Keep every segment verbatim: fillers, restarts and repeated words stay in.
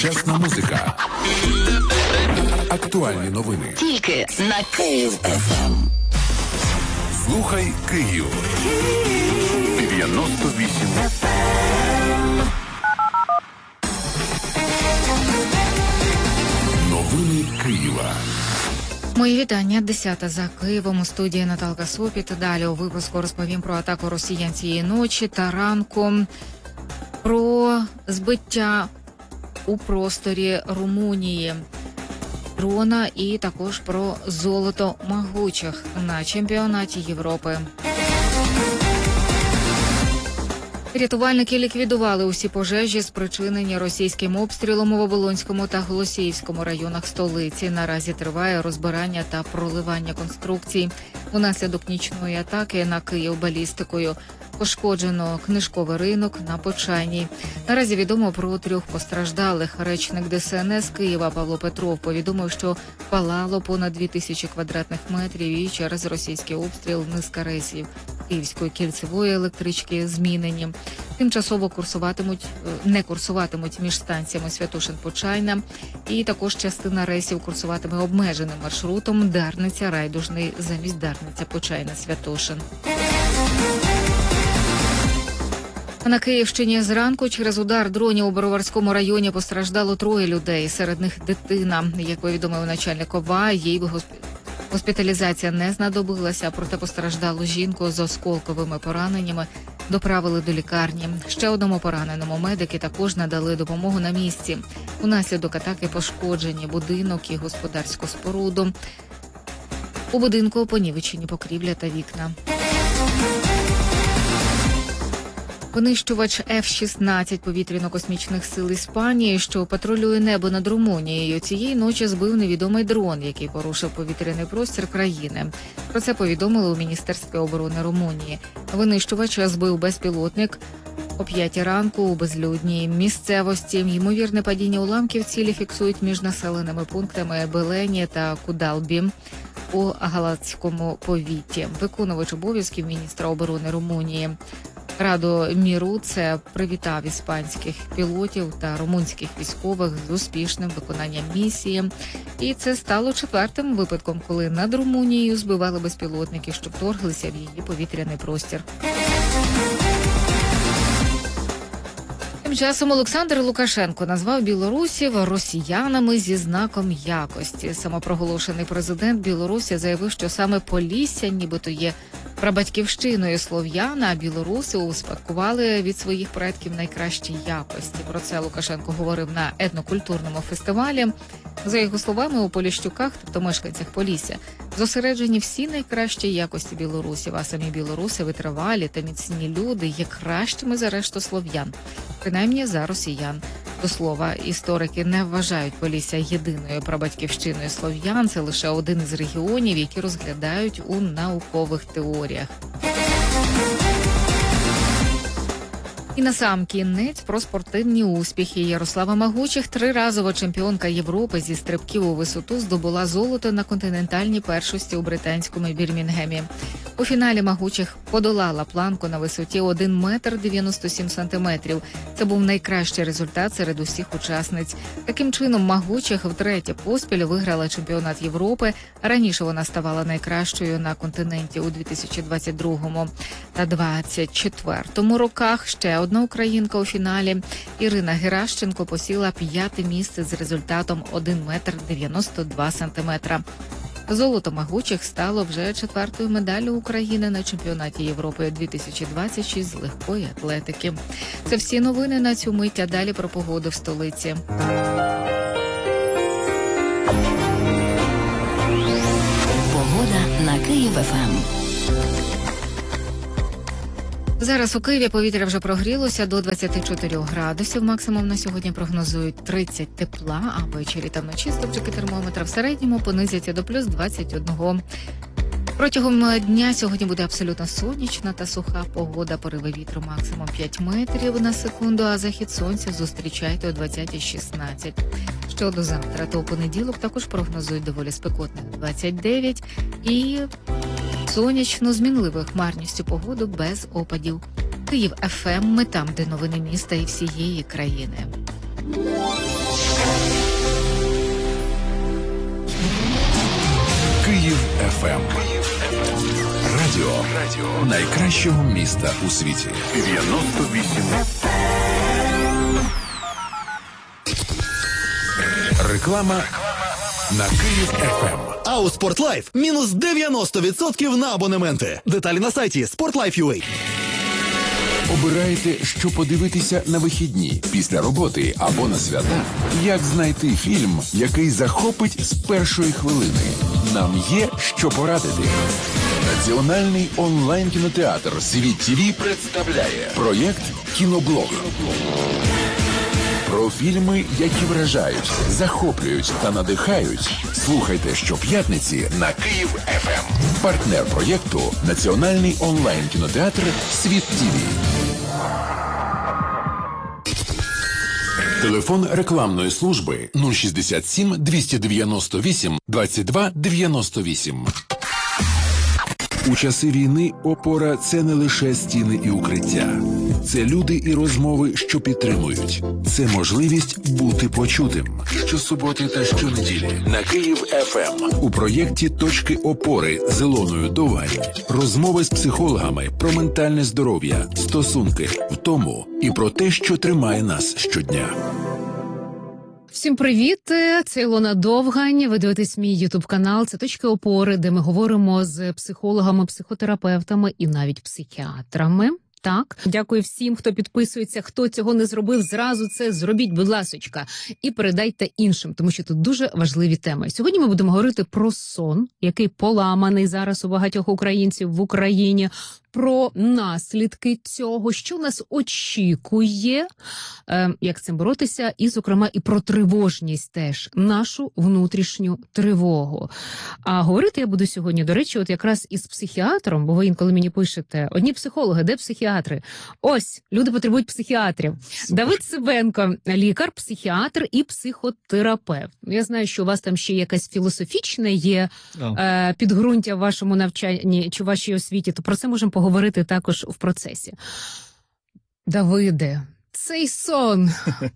Чесна музика. Актуальні новини. Тільки на Київ еф ем. Слухай Київ. дев'яносто вісім еф ем. Новини Києва. Мої вітання. Десята за Києвом. У студії Наталка Сопіт. Далі у випуску розповім про атаку росіян цієї ночі та ранку, про збиття у просторі Румунії дрона і також про золото могучих на чемпіонаті Європи. Рятувальники ліквідували усі пожежі, спричинені російським обстрілом у Оболонському та Голосіївському районах столиці. Наразі триває розбирання та проливання конструкцій. Унаслідок нічної атаки на Київ балістикою пошкоджено книжковий ринок на Почайній. Наразі відомо про трьох постраждалих. Речник Де Ес Ен Ес Києва Павло Петров повідомив, що палало понад дві тисячі квадратних метрів і через російський обстріл низка рейсів Київської кільцевої електрички змінені. Тимчасово курсуватимуть, не курсуватимуть між станціями Святошин-Почайна, і також частина рейсів курсуватиме обмеженим маршрутом Дарниця-Райдужний замість Дарниця-Почайна-Святошин. На Київщині зранку через удар дронів у Броварському районі постраждало троє людей. Серед них дитина. Як повідомив начальник ОВА, їй госпіталізація не знадобилася, проте постраждалу жінку з осколковими пораненнями доправили до лікарні. Ще одному пораненому медики також надали допомогу на місці. Унаслідок атаки пошкоджені будинок і господарську споруду. У будинку понівечені покрівля та вікна. Винищувач Еф шістнадцять повітряно-космічних сил Іспанії, що патрулює небо над Румунією, цієї ночі збив невідомий дрон, який порушив повітряний простір країни. Про це повідомили у Міністерстві оборони Румунії. Винищувач збив безпілотник о п'ятій ранку у безлюдній місцевості. Ймовірне падіння уламків цілі фіксують між населеними пунктами Белені та Кудалбі у Галацькому повіті. Виконувач обов'язків міністра оборони Румунії Радо Міруце привітав іспанських пілотів та румунських військових з успішним виконанням місії. І це стало четвертим випадком, коли над Румунією збивали безпілотники, що вторглися в її повітряний простір. Тим часом Олександр Лукашенко назвав білорусів росіянами зі знаком якості. Самопроголошений президент Білорусі заявив, що саме Полісся нібито є прабатьківщиною слов'ян, а білоруси успадкували від своїх предків найкращі якості. Про це Лукашенко говорив на етнокультурному фестивалі. За його словами, у Поліщуках, тобто мешканцях Полісся, зосереджені всі найкращі якості білорусів, а самі білоруси витривалі та міцні люди є кращими за решту слов'ян, принаймні за росіян. До слова, історики не вважають Полісся єдиною прабатьківщиною слов'ян, це лише один із регіонів, які розглядають у наукових теоріях. І на сам кінець про спортивні успіхи. Ярослава Могучих, триразова чемпіонка Європи зі стрибків у висоту, здобула золото на континентальній першості у британському Бірмінгемі. У фіналі Могучих подолала планку на висоті один метр дев'яносто сім сантиметрів. Це був найкращий результат серед усіх учасниць. Таким чином, Могучих втретє поспіль виграла чемпіонат Європи. Раніше вона ставала найкращою на континенті у дві тисячі двадцять другому та двадцять четвертому роках. Ще одна українка у фіналі. Ірина Геращенко посіла п'яте місце з результатом один метр дев'яносто два сантиметра. Золото Могучих стало вже четвертою медаллю України на чемпіонаті Європи дві тисячі двадцять шість з легкої атлетики. Це всі новини на цю мить, а далі про погоду в столиці. Погода на Київ еф ем. Зараз у Києві повітря вже прогрілося до двадцяти чотирьох градусів. Максимум на сьогодні прогнозують тридцять тепла, а ввечері та вночі стопчики термометра в середньому понизяться до плюс двадцять один. Протягом дня сьогодні буде абсолютно сонячна та суха погода. Пориви вітру максимум п'ять метрів на секунду, а захід сонця зустрічайте о двадцятій шістнадцять. Щодо завтра, то у понеділок також прогнозують доволі спекотних двадцять дев'ять і сонячну, змінливу хмарністю погоду без опадів. Київ еф ем, ми там, де новини міста і всієї країни. еф ем. Радіо найкращого міста у світі. дев'яносто вісім. Реклама на Київ еф ем. А у Спортлайф мінус дев'яносто відсотків на абонементи. Деталі на сайті спортлайф крапка ю а. Обираєте, що подивитися на вихідні, після роботи або на свята? Як знайти фільм, який захопить з першої хвилини? Нам є що порадити. Національний онлайн-кінотеатр «Світ ТІВІ» представляє проєкт «Кіноблог». Про фільми, які вражають, захоплюють та надихають. Слухайте щоп'ятниці на Київ еф ем. Партнер проєкту – Національний онлайн-кінотеатр «Світ ТІВІ». Телефон рекламної служби нуль шістдесят сім двісті дев'яносто вісім двадцять два дев'яносто вісім. У часи війни опора – це не лише стіни і укриття. Це люди і розмови, що підтримують. Це можливість бути почутим. Щосуботи та щонеділі на Київ еф ем у проєкті «Точки опори» з Ілоною Довгань. Розмови з психологами про ментальне здоров'я, стосунки, втому і про те, що тримає нас щодня. Всім привіт! Це Ілона Довгань. Ви дивитесь мій ютуб-канал. Це «Точки опори», де ми говоримо з психологами, психотерапевтами і навіть психіатрами. Так, дякую всім, хто підписується, хто цього не зробив, зразу це зробіть, будь ласочка, і передайте іншим, тому що тут дуже важливі теми. Сьогодні ми будемо говорити про сон, який поламаний зараз у багатьох українців в Україні, про наслідки цього, що нас очікує, е, як з цим боротися, і, зокрема, і про тривожність теж, нашу внутрішню тривогу. А говорити я буду сьогодні, до речі, от якраз із психіатром, бо ви інколи мені пишете, одні психологи, де психіатри? Ось, люди потребують психіатрів. Супер. Давид Сивенко, лікар, психіатр і психотерапевт. Я знаю, що у вас там ще якесь філософічне є е, підґрунтя в вашому навчанні чи в вашій освіті, то про це можемо поговорити також в процесі. Давиде, цей сон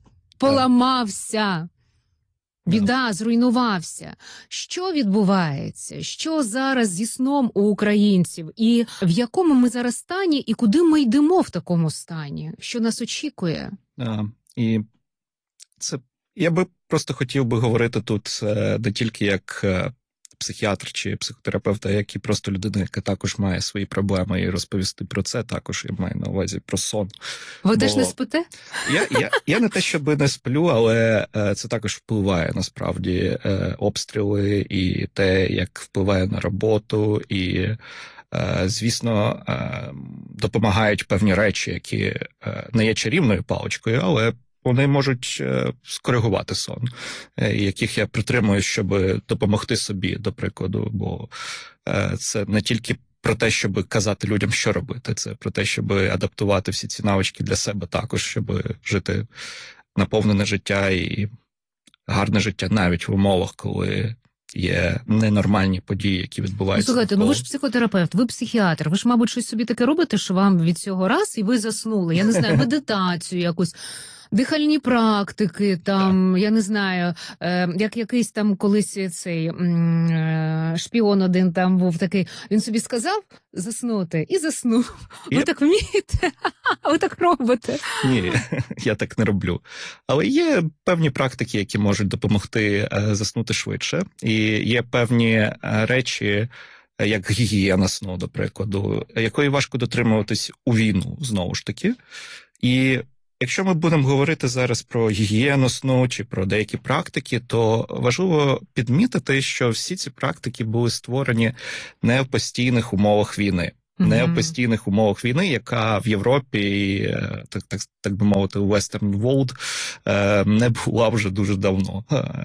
поламався. Біда, зруйнувався. Що відбувається? Що зараз зі сном у українців? І в якому ми зараз стані? І куди ми йдемо в такому стані? Що нас очікує? А, і це я би просто хотів би говорити тут не тільки як психіатр чи психотерапевт, а як і просто людина, яка також має свої проблеми, і розповісти про це також я маю на увазі про сон. Ви Бо теж не спите? Я, я, я не те, щоб не сплю, але це також впливає насправді обстріли і те, як впливає на роботу, і звісно, допомагають певні речі, які не є чарівною паличкою, але вони можуть скоригувати сон, яких я притримуюсь, щоб допомогти собі, до прикладу, бо це не тільки про те, щоб казати людям, що робити, це про те, щоб адаптувати всі ці навички для себе також, щоб жити наповнене життя і гарне життя навіть в умовах, коли є ненормальні події, які відбуваються. Слухайте, ну ви ж психотерапевт, ви психіатр, ви ж, мабуть, щось собі таке робите, що вам від цього раз, і ви заснули. Я не знаю, медитацію якусь, дихальні практики, там, так. Я не знаю, е, як якийсь там колись цей е, шпіон один там був такий, він собі сказав заснути і заснув. Я... Ви так вмієте? Ви так робите? Ні, я так не роблю. Але є певні практики, які можуть допомогти е, заснути швидше. І є певні речі, як гігієна сну, до прикладу, якої важко дотримуватись у війну, знову ж таки. І якщо ми будемо говорити зараз про гігієну сну чи про деякі практики, то важливо підмітити, що всі ці практики були створені не в постійних умовах війни. Mm-hmm. Не в постійних умовах війни, яка в Європі, так, так, так би мовити, у Western World, не була вже дуже давно.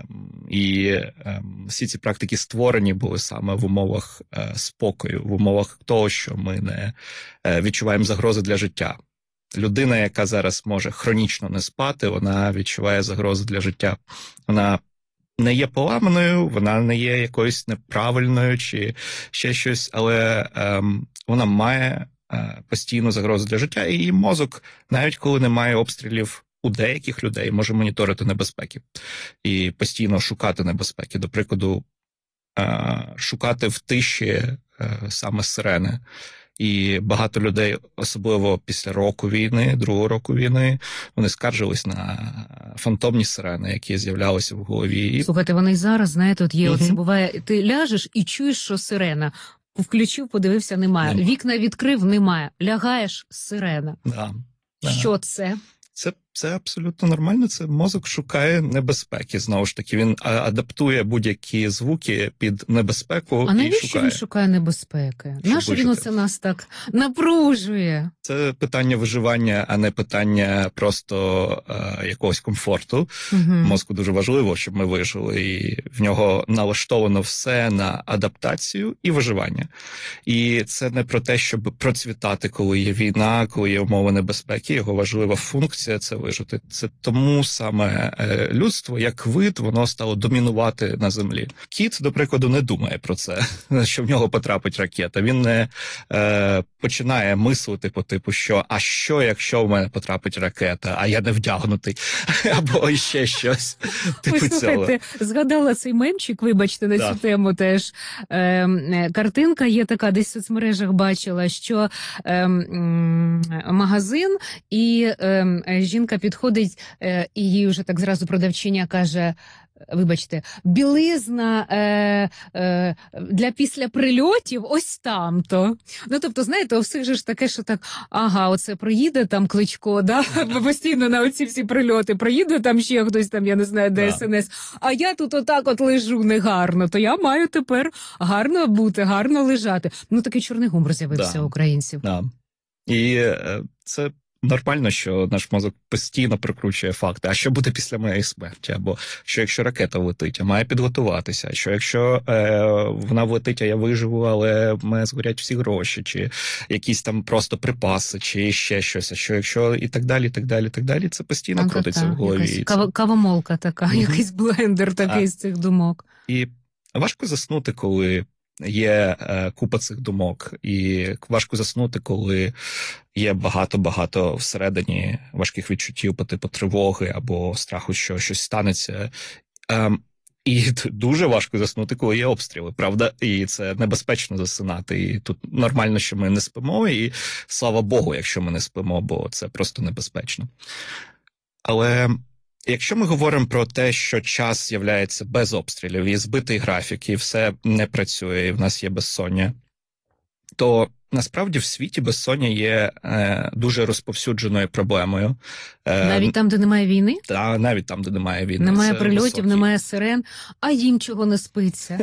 І всі ці практики створені були саме в умовах спокою, в умовах того, що ми не відчуваємо загрози для життя. Людина, яка зараз може хронічно не спати, вона відчуває загрозу для життя. Вона не є поламаною, вона не є якоюсь неправильною чи ще щось, але ем, вона має е, постійну загрозу для життя, і її мозок, навіть коли немає обстрілів, у деяких людей може моніторити небезпеки і постійно шукати небезпеки. До прикладу, е, шукати в тиші е, саме сирени. І багато людей, особливо після року війни, другого року війни, вони скаржились на фантомні сирени, які з'являлися в голові. Слухайте, вони й зараз, знаєте, от є, Мгм. оце буває, ти ляжеш і чуєш, що сирена. Включив, подивився, немає. Нема. Вікна відкрив, немає. Лягаєш, сирена. Да. Да. Що це? Це, це абсолютно нормально, це мозок шукає небезпеки, знову ж таки, він а, адаптує будь-які звуки під небезпеку А і навіщо шукає. він шукає небезпеки? Щоб Нащо він вижити. оце нас так напружує? Це питання виживання, а не питання просто е, якогось комфорту. Угу. Мозку дуже важливо, щоб ми вижили, і в нього налаштовано все на адаптацію і виживання. І це не про те, щоб процвітати, коли є війна, коли є умови небезпеки. Його важлива функція – це вижити. Це тому саме е, людство, як вид, воно стало домінувати на землі. Кіт, до прикладу, не думає про це, що в нього потрапить ракета. Він не е, починає мислити по типу, що а що, якщо в мене потрапить ракета, а я не вдягнутий, або ще щось типу Ви цього. слухайте, згадала цей мемчик, вибачте, на Да. цю тему теж. Е, е, картинка є така, десь в соцмережах бачила, що е, м, магазин, і е, жінка підходить, е, і їй вже так зразу продавчиня каже, вибачте, білизна е, е, для після прильотів ось там-то. Ну, тобто, знаєте, у всіх же ж таке, що так, ага, оце проїде там Кличко, да? Постійно на оці всі прильоти, проїде там ще хтось там, я не знаю, де Да. ес ен ес, а я тут отак от лежу негарно, то я маю тепер гарно бути, гарно лежати. Ну, такий чорний гумор з'явився Да. у українців. Да. І е, це нормально, що наш мозок постійно прокручує факти. А що буде після моєї смерті? Або що якщо ракета влетить, а має підготуватися? А що якщо е, вона влетить, а я виживу, але в мене згорять всі гроші, чи якісь там просто припаси, чи ще щось. А що якщо і так далі, і так далі, і так далі. Це постійно Ну, крутиться та-та, в голові. якась І це- кава- кавомолка така, Мгм. якийсь блендер такий А. з цих думок. І важко заснути, коли є е, купа цих думок, і важко заснути, коли є багато-багато всередині важких відчуттів по типу тривоги або страху, що щось станеться. Ем, і д- дуже важко заснути, коли є обстріли, правда? І це небезпечно засинати. І тут нормально, що ми не спимо, і слава Богу, якщо ми не спимо, бо це просто небезпечно. Але якщо ми говоримо про те, що час з'являється без обстрілів, і збитий графік, і все не працює, і в нас є безсоння, то насправді в світі безсоння є е, дуже розповсюдженою проблемою. Е, Навіть там, де немає війни? та, навіть там, де немає війни. Немає Це прильотів, високий. немає сирен, а їм чого не спиться.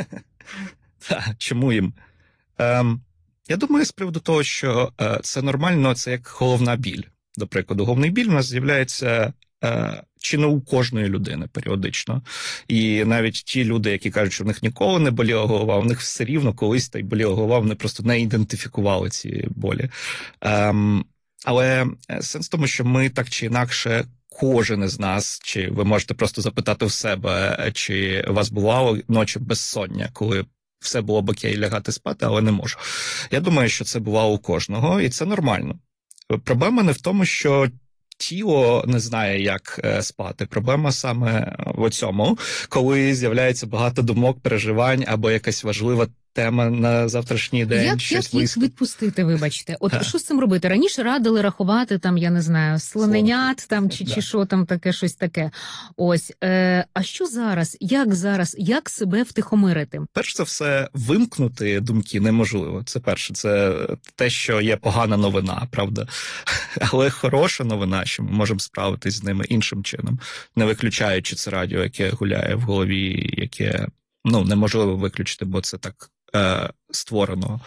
Та, чому їм? Ем, я думаю, з приводу того, що е, це нормально, це як головна біль. До прикладу, головний біль у нас з'являється е, чи не у кожної людини періодично. І навіть ті люди, які кажуть, що в них ніколи не боліла голова, в них все рівно колись та й боліла голова, вони просто не ідентифікували ці болі. Ем, але сенс в тому, що ми так чи інакше, кожен із нас, чи ви можете просто запитати в себе, чи у вас бувало ночі безсоння, коли все було б окей лягати спати, але не можу. Я думаю, що це бувало у кожного, і це нормально. Проблема не в тому, що тіло не знає, як е, спати. Проблема саме в цьому, коли з'являється багато думок, переживань або якась важлива тема на завтрашній день, Як, щось як їх близько. відпустити, вибачте? От Га. що з цим робити? Раніше радили рахувати, там, я не знаю, слоненят, там, чи, Да. чи що там таке, щось таке. Ось. Е, а що зараз? Як зараз? Як себе втихомирити? Перш за все, вимкнути думки неможливо. Це перше, це те, що є погана новина, правда? Але хороша новина, що ми можемо справитись з ними іншим чином, не виключаючи це радіо, яке гуляє в голові, яке ну неможливо виключити, бо це так е, створено.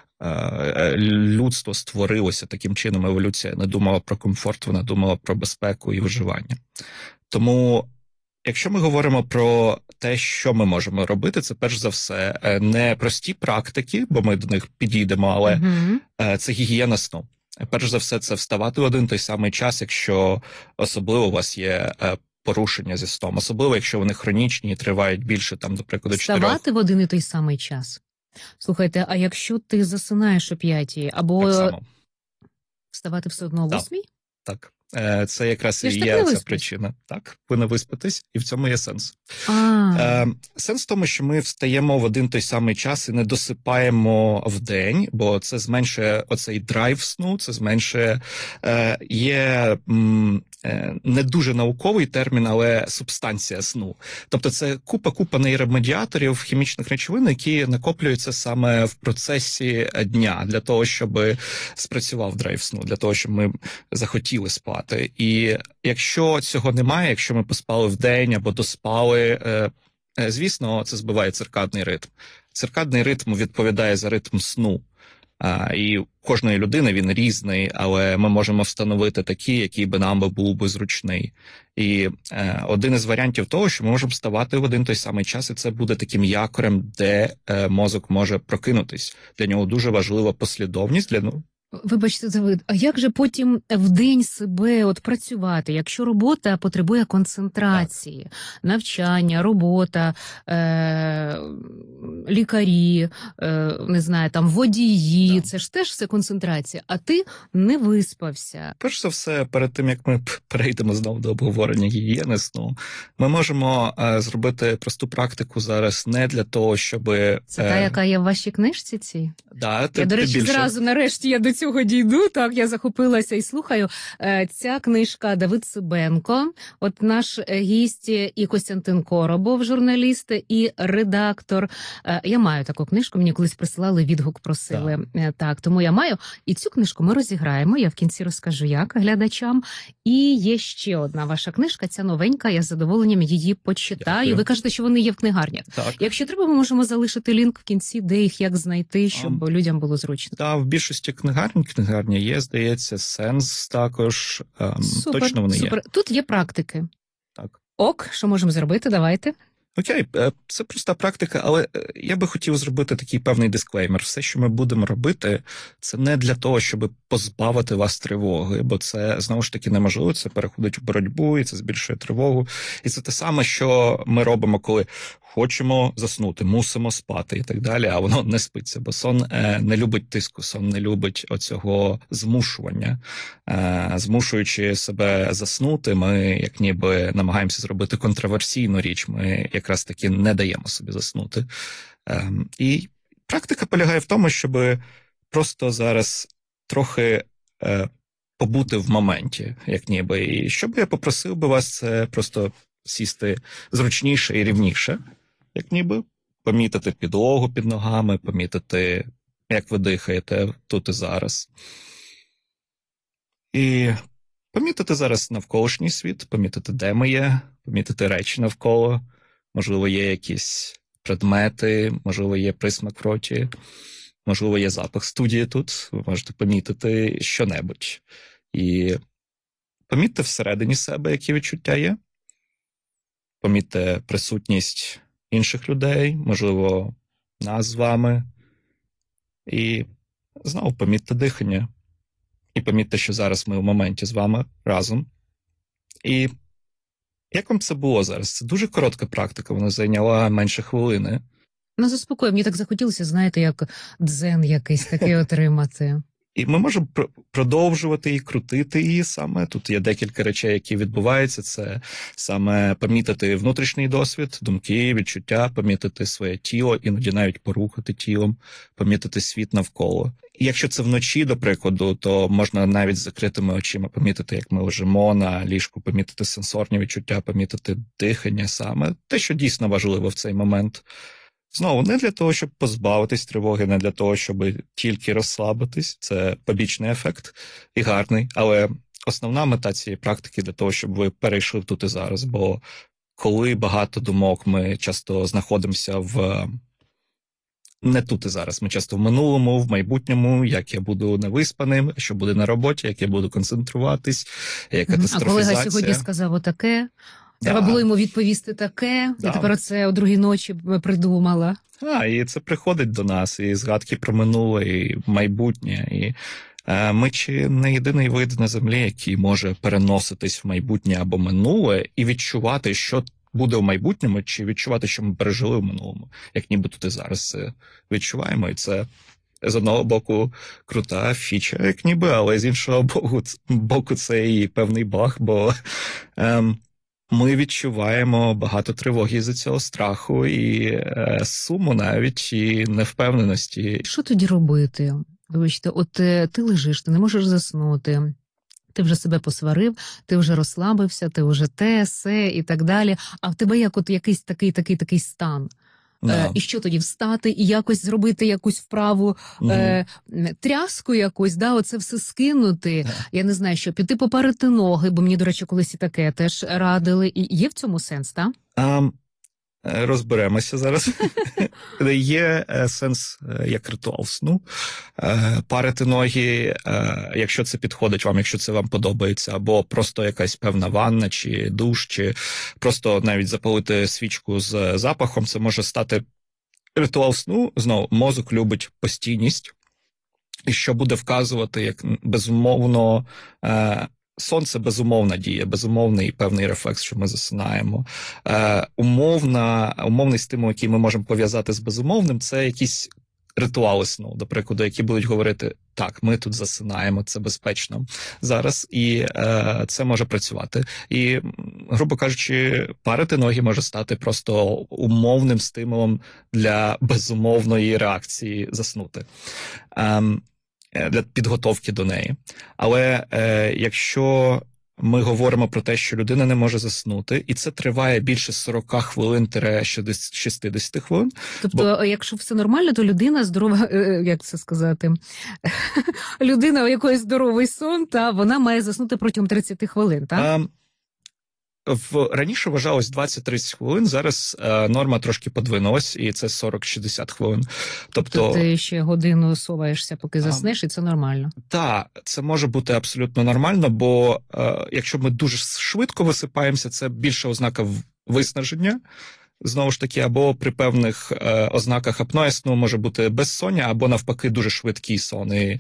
Е, людство створилося таким чином, еволюція не думала про комфорт, вона думала про безпеку і виживання. Тому якщо ми говоримо про те, що ми можемо робити, це перш за все не прості практики, бо ми до них підійдемо, але Мгм. це гігієна сну. Перш за все, це вставати в один той самий час, якщо особливо у вас є е, порушення зі сном, особливо якщо вони хронічні і тривають більше, там, до прикладу, чотирьох. Вставати в один і той самий час. Слухайте, а якщо ти засинаєш о п'ятій, або Так само. вставати все одно о Так. восьмій? Так. Е, Це якраз Я і ж так є не ця висплюсь. причина. Так, ви не виспитесь, і в цьому є сенс. А, Е, Сенс в тому, що ми встаємо в один той самий час і не досипаємо в день, бо це зменшує оцей драйв сну, це зменшує, е, є м, е, не дуже науковий термін, але субстанція сну. Тобто це купа-купа нейромедіаторів, хімічних речовин, які накоплюються саме в процесі дня для того, щоб спрацював драйв сну, для того, щоб ми захотіли спати. І якщо цього немає, якщо ми поспали вдень або доспали, е, е, звісно, це збиває циркадний ритм. Циркадний ритм відповідає за ритм сну. А, і у кожної людини він різний, але ми можемо встановити такий, який би нам би був би зручний. І е, один із варіантів того, що ми можемо вставати в один той самий час, і це буде таким якорем, де е, мозок може прокинутись. Для нього дуже важлива послідовність, для ну, вибачте, Давид, а як же потім в день себе от працювати, якщо робота потребує концентрації, навчання, робота, е- лікарі, е- не знаю, там водії, Да. це ж теж все концентрація, а ти не виспався. Перш за все, перед тим, як ми перейдемо знову до обговорення гігієни сну, ми можемо е, зробити просту практику зараз не для того, щоб... Це та, яка є в вашій книжці цій? Да, ти, Я, до ти речі, більше... зразу, нарешті, я до цього дійду, так, я захопилася і слухаю. Е, Ця книжка Давид Цибенко, от наш е, гість і Костянтин Коробов, журналіст і редактор. Е, Я маю таку книжку, мені колись присилали, відгук просили. Е, Так, тому я маю. І цю книжку ми розіграємо, я в кінці розкажу, як глядачам. І є ще одна ваша книжка, ця новенька, я з задоволенням її почитаю. Дякую. Ви кажете, що вони є в книгарнях. Так. Якщо треба, ми можемо залишити лінк в кінці, де їх як знайти, щоб Ам. людям було зручно. Та в більшості книгарень, книгарня є, здається, Сенс також. Ем, Супер, точно вони супер. є. Тут є практики. Так. Ок, що можемо зробити? Давайте. Окей, е, це проста практика, але е, я би хотів зробити такий певний дисклеймер. Все, що ми будемо робити, це не для того, щоб позбавити вас тривоги, бо це, знову ж таки, неможливо, це переходить в боротьбу, і це збільшує тривогу. І це те саме, що ми робимо, коли хочемо заснути, мусимо спати і так далі, а воно не спиться, бо сон е, не любить тиску, сон не любить оцього змушування. Е, змушуючи себе заснути, ми як ніби намагаємося зробити контроверсійну річ, ми якраз таки не даємо собі заснути. Е, і практика полягає в тому, щоб просто зараз трохи е, побути в моменті, як ніби. І що би я попросив би вас, це просто сісти зручніше і рівніше, як ніби, помітити підлогу під ногами, помітити, як ви дихаєте тут і зараз. І помітити зараз навколишній світ, помітити, де ми є, помітити речі навколо. Можливо, є якісь предмети, можливо, є присмак в роті, можливо, є запах студії тут, ви можете помітити що-небудь. І помітьте всередині себе, які відчуття є. Помітьте присутність інших людей, можливо, нас з вами. І знову помітьте дихання. І помітьте, що зараз ми в моменті з вами разом. І як вам це було зараз? Це дуже коротка практика, вона зайняла менше хвилини. Ну, заспокою, мені так захотілося, знаєте, як дзен якийсь такий отримати. І ми можемо пр- продовжувати і крутити її саме. Тут є декілька речей, які відбуваються. Це саме помітити внутрішній досвід, думки, відчуття, помітити своє тіло, іноді навіть порухати тілом, помітити світ навколо. І якщо це вночі, до прикладу, то можна навіть з закритими очима помітити, як ми лежимо на ліжку, помітити сенсорні відчуття, помітити дихання саме. Те, що дійсно важливо в цей момент. Знову, не для того, щоб позбавитись тривоги, не для того, щоб тільки розслабитись. Це побічний ефект і гарний. Але основна мета цієї практики для того, щоб ви перейшли тут і зараз. Бо коли багато думок, ми часто знаходимося в... Не тут і зараз. Ми часто в минулому, в майбутньому, як я буду невиспаним, що буде на роботі, як я буду концентруватись, як А катастрофізація. колега сьогодні сказав отаке. Да. Треба було йому відповісти таке. Да. Я тепер оце о другій ночі придумала. А, і це приходить до нас, і згадки про минуле, і майбутнє. І е, ми чи не єдиний вид на землі, який може переноситись в майбутнє або минуле, і відчувати, що буде в майбутньому, чи відчувати, що ми пережили в минулому, як ніби тут і зараз це відчуваємо. І це з одного боку крута фіча, як ніби, але з іншого боку, боку це і певний баг, бо ем, ми відчуваємо багато тривоги з цього страху і е, суму навіть, і невпевненості. Що тоді робити? Вибачте, от е, ти лежиш, ти не можеш заснути, ти вже себе посварив, ти вже розслабився, ти вже те, се і так далі, а в тебе як от якийсь такий, такий, такий стан. No. Е, і що тоді, встати і якось зробити якусь вправу, Мгм. е, тряску якусь, да, оце все скинути, Так. я не знаю, що, піти попарити ноги, бо мені, до речі, колись і таке теж радили. І є в цьому сенс, так? А, е, розберемося зараз. Є е, сенс е, як ритуал сну. Е, Парити ноги, е, якщо це підходить вам, якщо це вам подобається, або просто якась певна ванна, чи душ, чи просто навіть запалити свічку з запахом, це може стати ритуал сну. Знову, мозок любить постійність, і що буде вказувати, як безумовно, е, сон – це безумовна дія, безумовний певний рефлекс, що ми засинаємо. Е, умовна, умовний стимул, який ми можемо пов'язати з безумовним, це якісь ритуали сну, до прикладу, які будуть говорити, так, ми тут засинаємо, це безпечно зараз, і е, це може працювати. І, м, грубо кажучи, парити ноги може стати просто умовним стимулом для безумовної реакції заснути. Ем, е, для підготовки до неї. Але е, якщо ми говоримо про те, що людина не може заснути, і це триває більше сорок хвилин – шістдесят хвилин. Тобто, якщо все нормально, то людина здорова, е, як це сказати, людина, у якої здоровий сон, та вона має заснути протягом тридцять хвилин, так? А, в, раніше вважалось двадцять-тридцять хвилин, зараз е, норма трошки подвинулась, і це сорок-шістдесят хвилин. Тобто, Тобто ти ще годину соваєшся, поки А, заснеш, і це нормально. Так, це може бути абсолютно нормально, бо е, якщо ми дуже швидко висипаємося, це більша ознака в- виснаження. Знову ж таки, або при певних е, ознаках апноє сну може бути безсоння, або навпаки дуже швидкий сон, і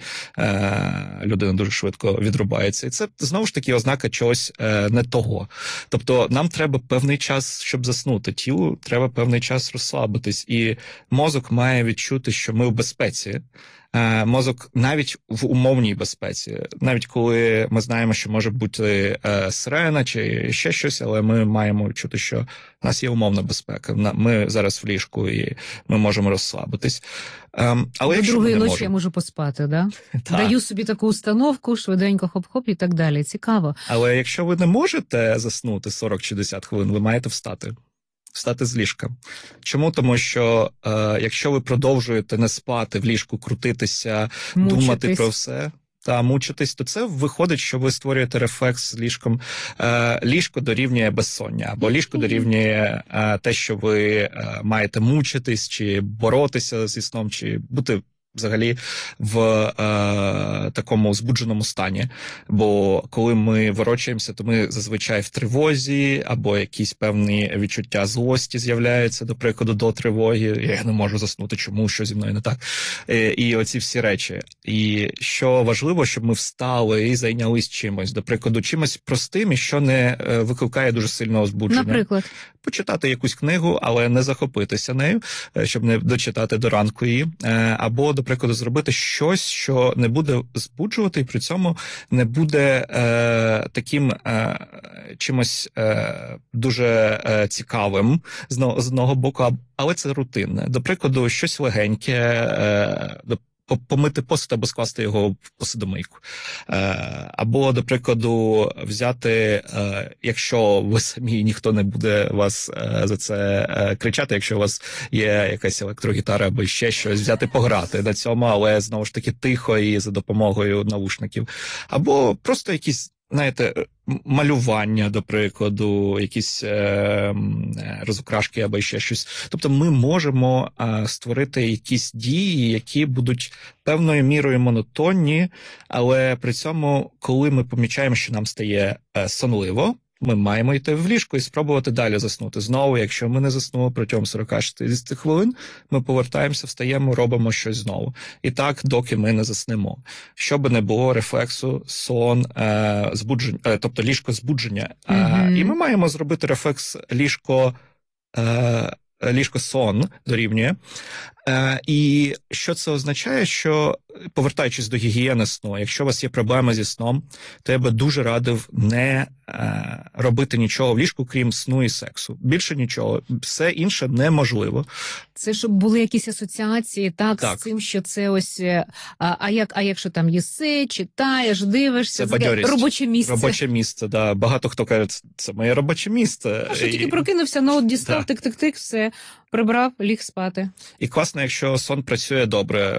е, людина дуже швидко відрубається. І це знову ж таки ознака чогось е, не того. Тобто нам треба певний час, щоб заснути. Тілу треба певний час розслабитись. І мозок має відчути, що ми в безпеці. Е, Мозок навіть в умовній безпеці, навіть коли ми знаємо, що може бути е, сирена чи ще щось, але ми маємо чути, що в нас є умовна безпека. На- Ми зараз в ліжку і ми можемо розслабитись. Ем, але До якщо ми другої не ночі можемо, я можу поспати, да? Так. Даю собі таку установку, швиденько хоп-хоп і так далі. Цікаво. Але якщо ви не можете заснути сорок-шістдесят хвилин, ви маєте встати. Встати з ліжка. Чому? Тому що е, якщо ви продовжуєте не спати в ліжку, крутитися, думати Мучитись. про все та мучитись, то це виходить, що ви створюєте рефлекс з ліжком. Е, ліжко дорівнює безсоння, або ліжко дорівнює е, те, що ви е, маєте мучитись, чи боротися зі сном, чи бути взагалі в е, такому збудженому стані. Бо коли ми ворочаємося, то ми зазвичай в тривозі, або якісь певні відчуття злості з'являються, до прикладу, до тривоги. Я не можу заснути, чому, що зі мною не так. Е, і оці всі речі. І що важливо, щоб ми встали і зайнялись чимось, до прикладу, чимось простим, і що не е, викликає дуже сильного збудження. Наприклад. Почитати якусь книгу, але не захопитися нею, е, щоб не дочитати до ранку її. Е, Або, до прикладу, зробити щось, що не буде збуджувати, і при цьому не буде е, таким е, чимось е, дуже е, цікавим з, но- з одного боку, а- але це рутинне. До прикладу, щось легеньке, е, до- по- помити посуд або скласти його в посудомийку. Е, Або, до прикладу, взяти, е, якщо ви самі, ніхто не буде вас е, за це е, кричати, якщо у вас є якась електрогітара або ще щось, взяти пограти на цьому, але знову ж таки тихо і за допомогою навушників. Або просто якісь, знаєте, м- малювання, до прикладу, якісь е, м, е, розукрашки або ще щось. Тобто ми можемо е, створити якісь дії, які будуть певною мірою монотонні, але при цьому, коли ми помічаємо, що нам стає е, сонливо, ми маємо йти в ліжко і спробувати далі заснути. Знову, якщо ми не заснули протягом сорок-шістдесят хвилин, ми повертаємося, встаємо, робимо щось знову. І так, доки ми не заснемо. Щоб не було рефлексу, сон, е, збудження, е, тобто ліжко збудження. Е, Мгм. і ми маємо зробити рефлекс ліжко, е, ліжко сон дорівнює. Е, і що це означає? Що, повертаючись до гігієни сну, якщо у вас є проблеми зі сном, то я би дуже радив не е, робити нічого в ліжку, крім сну і сексу. Більше нічого. Все інше неможливо. Це щоб були якісь асоціації, так, Так. з цим, що це ось, а, а, як, а якщо там їси, читаєш, дивишся, Це бадьорість. робоче місце. Робоче місце, да. Багато хто каже, це моє робоче місце. А що тільки І- прокинувся, ноут дістав, Да. тик-тик-тик, все, прибрав, ліг спати. І класно, якщо сон працює добре.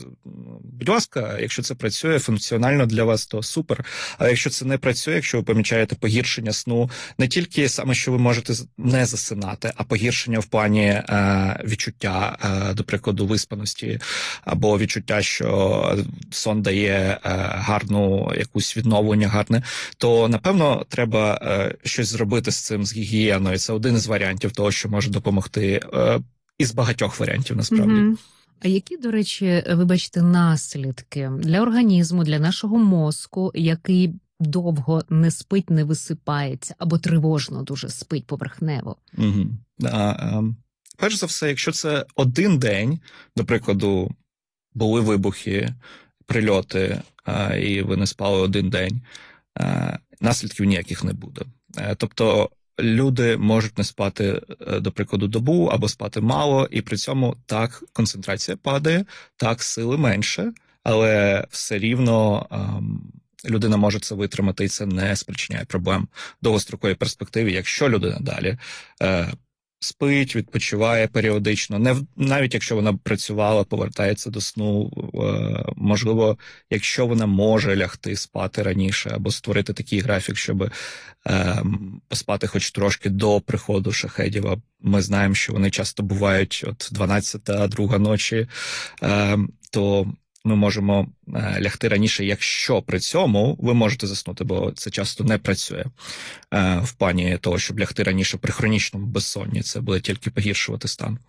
Будь ласка, якщо це працює функціонально для вас, то супер. А якщо це не працює, якщо ви помічаєте погіршення сну, не тільки саме, що ви можете не засинати, а погіршення в плані е, відчуття, е, до прикладу, виспаності, або відчуття, що сон дає е, гарну якусь відновлення гарне, то, напевно, треба е, щось зробити з цим, з гігієною. Це один із варіантів того, що може допомогти. Е, із багатьох варіантів, насправді. Мгм. А які, до речі, вибачте, наслідки для організму, для нашого мозку, який довго не спить, не висипається, або тривожно дуже спить поверхнево? Угу. А, а, перш за все, якщо це один день, до прикладу, були вибухи, прильоти, а, і ви не спали один день, а, наслідків ніяких не буде. А, тобто люди можуть не спати, до прикладу, добу або спати мало, і при цьому так концентрація падає, так сили менше, але все рівно ем, людина може це витримати, і це не спричиняє проблем в довгостроковій перспективі, якщо людина далі е, спить, відпочиває періодично, не в- навіть якщо вона працювала, повертається до сну, е, можливо, якщо вона може лягти спати раніше або створити такий графік, щоб е, поспати хоч трошки до приходу шахедів. А ми знаємо, що вони часто бувають от дванадцята, друга ночі, е, то ми можемо е, лягти раніше, якщо при цьому ви можете заснути, бо це часто не працює е, в плані того, щоб лягти раніше при хронічному безсонні, це буде тільки погіршувати стан.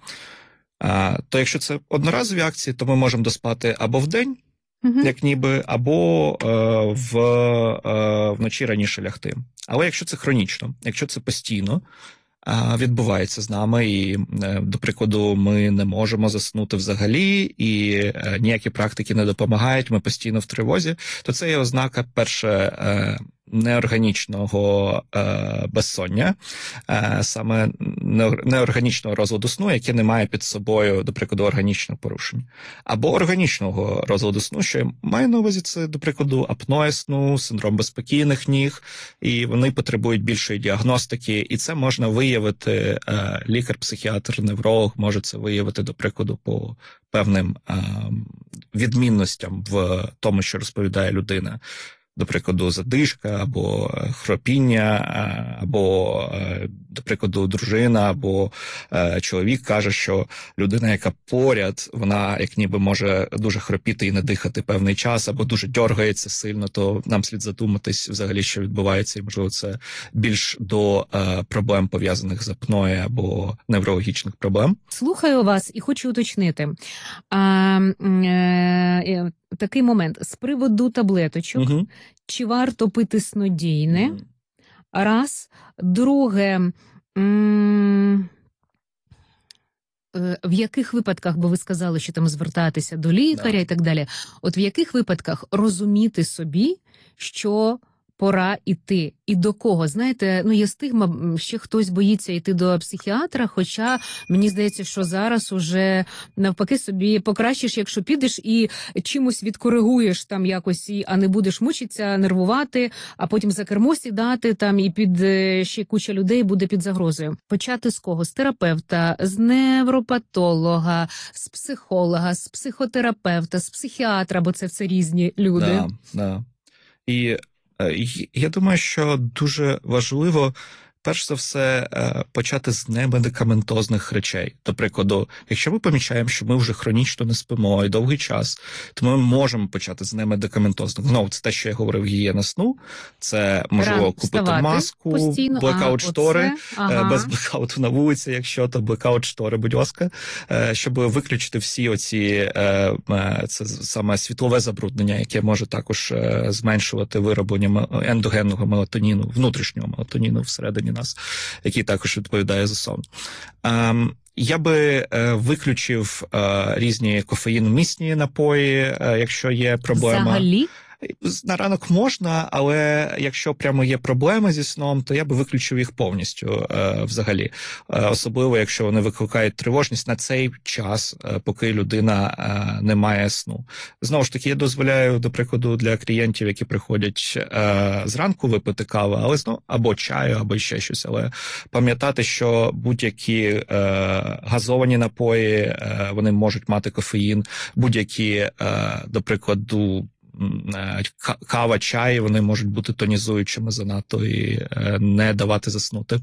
Е, то якщо це одноразові акції, то ми можемо доспати або вдень, Мгм. як ніби, або е, в, е, вночі раніше лягти. Але якщо це хронічно, якщо це постійно е, відбувається з нами, і, е, до прикладу, ми не можемо заснути взагалі, і е, ніякі практики не допомагають, ми постійно в тривозі, то це є ознака, перше, е, неорганічного е, безсоння, е, саме неор- неорганічного розладу сну, яке не має під собою, до прикладу, органічних порушень. Або органічного розладу сну, що я маю на увазі, це, до прикладу, апноє сну, синдром безспокійних ніг, і вони потребують більшої діагностики, і це можна виявити, е, лікар, психіатр, невролог може це виявити, до прикладу, по певним е, відмінностям в тому, що розповідає людина. До прикладу, задишка, або е, хропіння, е, або, е, до прикладу, дружина, або е, чоловік каже, що людина, яка поряд, вона як ніби може дуже хропіти і не дихати певний час, або дуже дергається сильно, то нам слід задуматись взагалі, що відбувається, і, можливо, це більш до е, проблем, пов'язаних з апноє або неврологічних проблем. Слухаю вас і хочу уточнити. А, м, е, такий момент. З приводу таблеточок, Угу. чи варто пити снодійне? Раз. Друге, м, е, в яких випадках, бо ви сказали, що там звертатися до лікаря Да. і так далі, от в яких випадках розуміти собі, що пора іти? І до кого? Знаєте, ну є стигма, м, ще хтось боїться йти до психіатра, хоча мені здається, що зараз уже навпаки собі покращиш, якщо підеш і чимось відкоригуєш там якось, і, а не будеш мучитися, нервувати, а потім за кермо сідати там і під е, ще куча людей буде під загрозою. Почати з кого? З терапевта, з невропатолога, з психолога, з психотерапевта, з психіатра, бо це все різні люди. Да, да. І е, й- я думаю, що дуже важливо, перш за все, е, почати з немедикаментозних речей. До прикладу, якщо ми помічаємо, що ми вже хронічно не спимо і довгий час, то ми можемо почати з немедикаментозних. Знову, це те, що я говорив, гігієна сну. Це, можливо, Рано купити вставати маску, постійно, блекаут-штори, а, оце, ага. Е, без блекауту на вулиці, якщо, то блекаут-штори, будь ласка, е, щоб виключити всі оці, е, е, це саме світлове забруднення, яке може також е, зменшувати вироблення ме- ендогенного мелатоніну, внутрішнього мелатоніну всередині всередині нас, який також відповідає за сон. Ем, Я би е, виключив е, різні кофеїномісні напої, е, якщо є проблема. Взагалі? На ранок можна, але якщо прямо є проблеми зі сном, то я би виключив їх повністю е, взагалі. Е, особливо, якщо вони викликають тривожність на цей час, е, поки людина е, не має сну. Знову ж таки, я дозволяю, до прикладу, для клієнтів, які приходять е, зранку випити каву, але знову або чаю, або ще щось. Але пам'ятати, що будь-які е, газовані напої, е, вони можуть мати кофеїн, будь-які, е, до прикладу, кава, чай, вони можуть бути тонізуючими занадто і не давати заснути.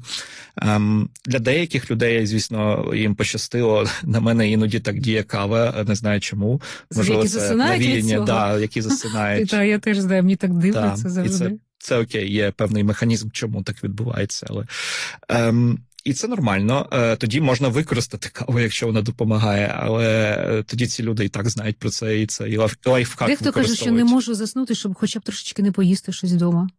Для деяких людей, звісно, їм пощастило, на мене іноді так діє кава, не знаю чому. Можливо, які це навіяння, да, які засинають. Та, я теж знаю, мені так дивно це завжди. Це, це окей, є певний механізм, чому так відбувається, але... Ем, І це нормально. Тоді можна використати каву, якщо вона допомагає, але тоді ці люди і так знають про це, і це і лайфхак. Дехто каже, що не можу заснути, щоб хоча б трошечки не поїсти щось вдома.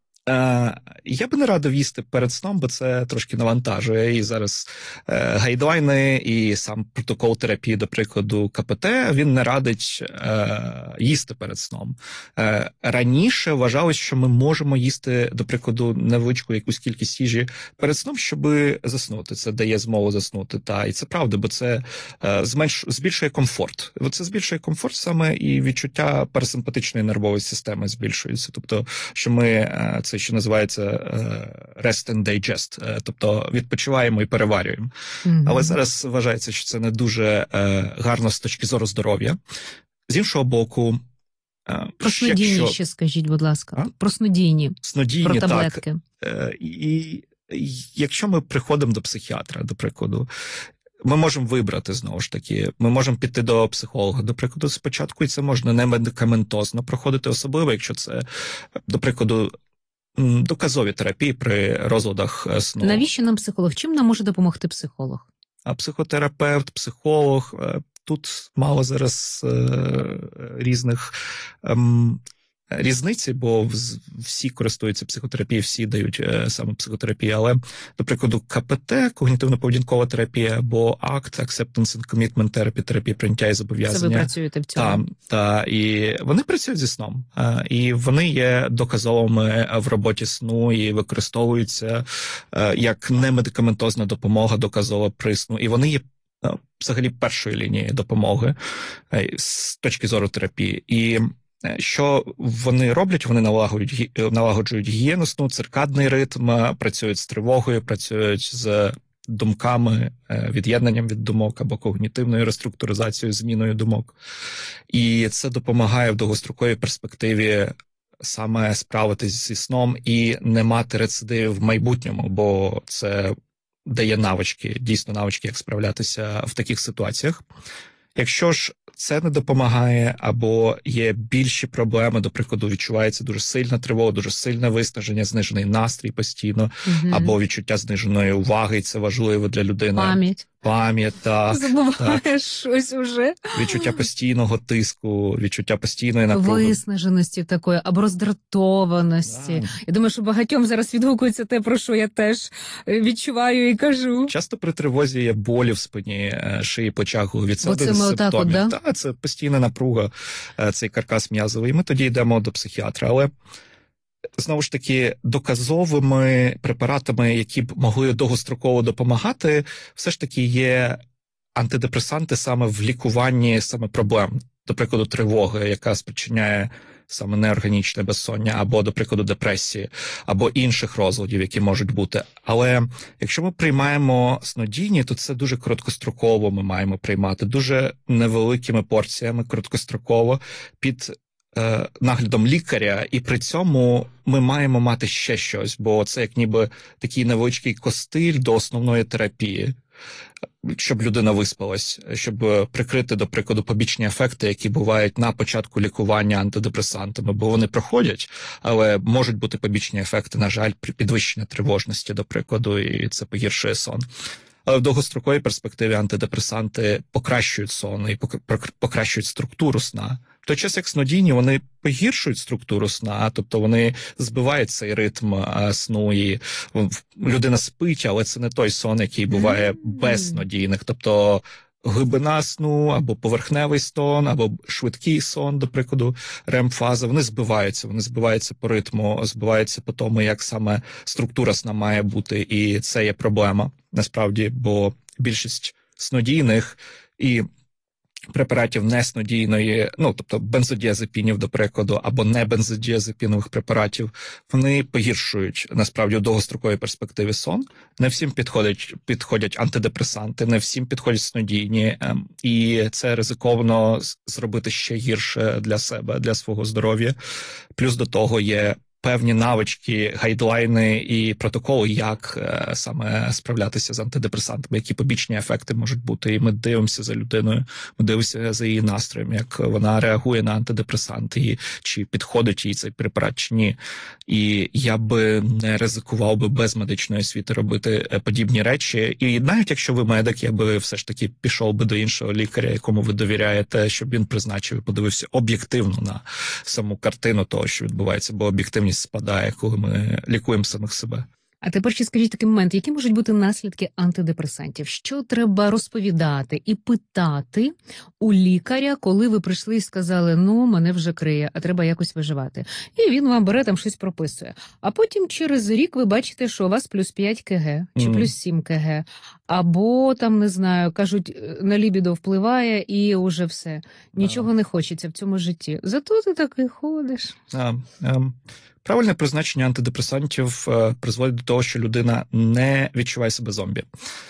Я би не радив їсти перед сном, бо це трошки навантажує. І зараз е, гайдлайни і сам протокол терапії, до прикладу, ка пе те, він не радить е, їсти перед сном. Е, раніше вважалось, що ми можемо їсти, до прикладу, невеличку якусь кількість їжі перед сном, щоб заснути. Це дає змогу заснути. Та, і це правда, бо це е, зменш, збільшує комфорт. Це збільшує комфорт саме і відчуття парасимпатичної нервової системи збільшується. Тобто, що ми е, це що називається rest and digest, тобто відпочиваємо і переварюємо. Mm-hmm. Але зараз вважається, що це не дуже гарно з точки зору здоров'я. З іншого боку, про снодійні якщо... ще скажіть, будь ласка. А? Про снодійні, снодійні, про таблетки. Так. І якщо ми приходимо до психіатра, до прикладу, ми можемо вибрати, знову ж таки, ми можемо піти до психолога, до прикладу, спочатку, і це можна не медикаментозно проходити, особливо, якщо це, до прикладу, доказові терапії при розладах сну. Навіщо нам психолог? Чим нам може допомогти психолог? А психотерапевт, психолог, тут мало зараз е, різних е, різниці, бо всі користуються психотерапією, всі дають е, саме психотерапію, але, до прикладу, ка пе те, когнітивно-поведінкова терапія, або акт, Acceptance and Commitment Therapy, терапія прийняття і зобов'язання. Це ви працюєте в цьому? Так, та, і вони працюють зі сном, е, і вони є доказовими в роботі сну і використовуються е, як немедикаментозна допомога доказова при сну, і вони є е, взагалі першої лінії допомоги е, з точки зору терапії. І що вони роблять? Вони налагоджують, налагоджують гігієну сну, циркадний ритм, працюють з тривогою, працюють з думками, від'єднанням від думок або когнітивною реструктуризацією, зміною думок. І це допомагає в довгостроковій перспективі саме справитись зі сном і не мати рецидивів в майбутньому, бо це дає навички, дійсно навички, як справлятися в таких ситуаціях. Якщо ж це не допомагає, або є більші проблеми, до прикладу, відчувається дуже сильна тривога, дуже сильне виснаження, знижений настрій постійно, угу. або відчуття зниженої уваги, і це важливо для людини. Пам'ять. Pам'ять, так. Забуваєш так. щось уже. Відчуття постійного тиску, відчуття постійної напруги. Виснаженості такої, або роздратованості. Да. Я думаю, що багатьом зараз відгукується те, про що я теж відчуваю і кажу. Часто при тривозі є болі в спині, шиї, плечах, голові. Це один з симптомів. Да? Так, це постійна напруга, цей каркас м'язовий. І ми тоді йдемо до психіатра. Але знову ж таки, доказовими препаратами, які б могли довгостроково допомагати, все ж таки є антидепресанти саме в лікуванні саме проблем. До прикладу, тривоги, яка спричиняє саме неорганічне безсоння, або, до прикладу, депресії, або інших розладів, які можуть бути. Але якщо ми приймаємо снодійні, то це дуже короткостроково ми маємо приймати, дуже невеликими порціями, короткостроково, під е, наглядом лікаря, і при цьому ми маємо мати ще щось, бо це як ніби такий невеличкий костиль до основної терапії, щоб людина виспалась, щоб прикрити, до прикладу, побічні ефекти, які бувають на початку лікування антидепресантами, бо вони проходять, але можуть бути побічні ефекти, на жаль, при підвищенні тривожності, до прикладу, і це погіршує сон. Але в довгостроковій перспективі антидепресанти покращують сон і покращують структуру сна, той час як снодійні, вони погіршують структуру сна, тобто вони збивають цей ритм а, сну, і людина спить, але це не той сон, який буває без снодійних, тобто глибина сну, або поверхневий сон, або швидкий сон, до прикладу, рем-фаза, вони збиваються, вони збиваються по ритму, збиваються по тому, як саме структура сна має бути, і це є проблема, насправді, бо більшість снодійних і препаратів неснодійної, ну, тобто бензодіазепінів, до прикладу, або не бензодіазепінових препаратів, вони погіршують, насправді, у довгостроковій перспективі сон. Не всім підходять, підходять антидепресанти, не всім підходять снодійні, і це ризиковано зробити ще гірше для себе, для свого здоров'я. Плюс до того є певні навички, гайдлайни і протоколи, як е, саме справлятися з антидепресантами, які побічні ефекти можуть бути. І ми дивимося за людиною, ми дивимося за її настроєм, як вона реагує на антидепресанти, і чи підходить їй цей препарат, чи ні. І я би не ризикував би без медичної освіти робити подібні речі. І навіть якщо ви медик, я би все ж таки пішов би до іншого лікаря, якому ви довіряєте, щоб він призначив і подивився об'єктивно на саму картину того, що відбувається, бо об'єктивність спадає, коли ми лікуємо самих себе. А тепер ще скажіть такий момент, які можуть бути наслідки антидепресантів? Що треба розповідати і питати у лікаря, коли ви прийшли і сказали, ну, мене вже криє, а треба якось виживати. І він вам бере там щось прописує. А потім через рік ви бачите, що у вас плюс п'ять кг, чи Mm. плюс сім кг, або там, не знаю, кажуть, на лібідо впливає і уже все. Нічого не хочеться в цьому житті. Зато ти такий ходиш. А, ем, правильне призначення антидепресантів е, призводить до того, що людина не відчуває себе зомбі.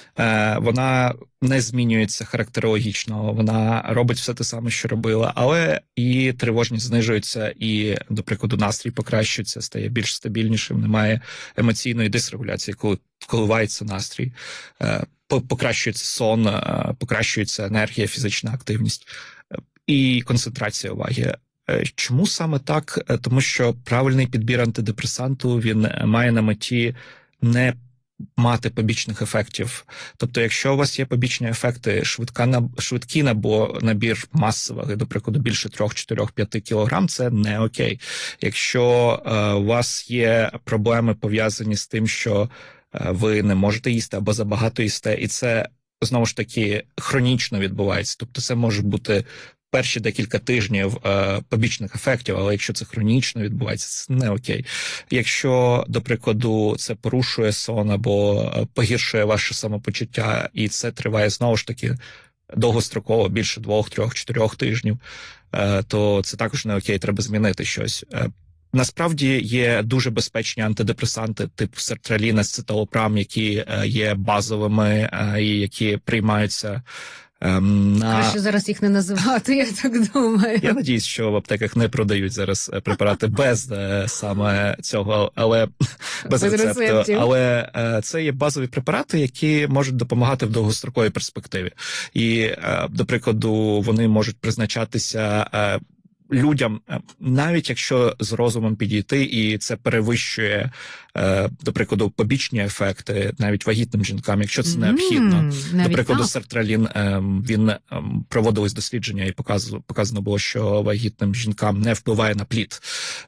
Е, вона не змінюється характерологічно, вона робить все те саме, що робила, але і тривожність знижується, і, до прикладу, настрій покращується, стає більш стабільнішим, немає емоційної дисрегуляції, коли коливається настрій, е, покращується сон, е, покращується енергія, фізична активність е, і концентрація уваги. Чому саме так? Тому що правильний підбір антидепресанту, він має на меті не мати побічних ефектів. Тобто, якщо у вас є побічні ефекти, швидка, швидкий набір маси ваги, до прикладу, більше три, чотири, п'ять кілограм, це не окей. Якщо е, у вас є проблеми пов'язані з тим, що е, ви не можете їсти або забагато їсте, і це, знову ж таки, хронічно відбувається. Тобто, це може бути перші декілька тижнів е, побічних ефектів, але якщо це хронічно відбувається, це не окей. Якщо, до прикладу, це порушує сон або погіршує ваше самопочуття, і це триває, знову ж таки, довгостроково, більше двох, трьох, чотирьох тижнів, е, то це також не окей, треба змінити щось. Е, Насправді є дуже безпечні антидепресанти типу сертралін, ацеталопрам, які е, є базовими е, і які приймаються на... Краще зараз їх не називати, я так думаю. Я надіюсь, що в аптеках не продають зараз препарати без саме цього, але без, без рецепту. Рецептів. Але це є базові препарати, які можуть допомагати в довгостроковій перспективі. І, до прикладу, вони можуть призначатися людям, навіть якщо з розумом підійти, і це перевищує, до прикладу, побічні ефекти, навіть вагітним жінкам, якщо це необхідно. Mm, до прикладу, так. сертралін, він проводились дослідження, і показано, показано було, що вагітним жінкам не впливає на плід.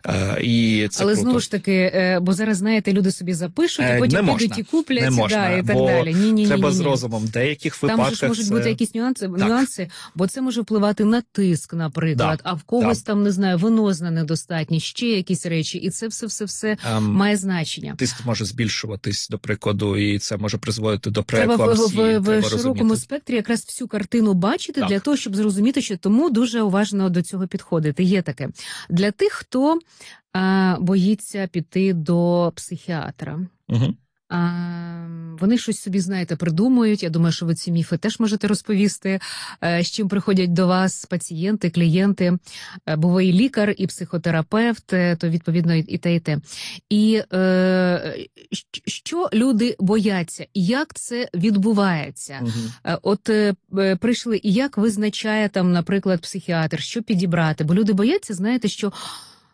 І це Але круто. Знову ж таки, бо зараз, знаєте, люди собі запишуть, і потім не підуть можна. і куплять, не можна, да, і так бо далі. Ні, ні, треба ні, ні. з розумом. В деяких випадках там же ж можуть це... бути якісь нюанси, нюанси, бо це може впливати на тиск, наприклад, да. а в когось да. там, не знаю, венозна недостатність, ще якісь речі, і це все-все-все um, має значення. Тиск може збільшуватись, до прикладу, і це може призводити до Треба преекламсії. в, в, в широкому спектрі якраз всю картину бачити, так. для того, щоб зрозуміти, що тому дуже уважно до цього підходити. Є таке. Для тих, хто а, боїться піти до психіатра. Угу. А, вони щось собі, знаєте, придумують. Я думаю, що ви ці міфи теж можете розповісти, з чим приходять до вас пацієнти, клієнти, бо ви і лікар, і психотерапевт, то, відповідно, і те, і те. І е, що люди бояться? І як це відбувається? Угу. От е, прийшли, і як визначає, там, наприклад, психіатр, що підібрати? Бо люди бояться, знаєте, що